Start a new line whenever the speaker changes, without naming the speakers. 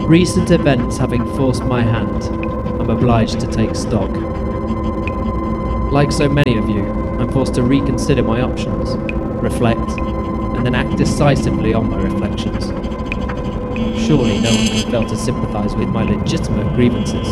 Recent events having forced my hand, I'm obliged to take stock. Like so many of you, I'm forced to reconsider my options, reflect, and then act decisively on my reflections. Surely no one can fail to sympathise with my legitimate grievances.